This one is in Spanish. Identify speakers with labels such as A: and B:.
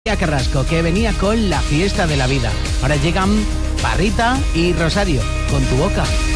A: Carrasco, que venía con La Fiesta de la Vida. Ahora llegan Parrita y Rosario, Con tu boca.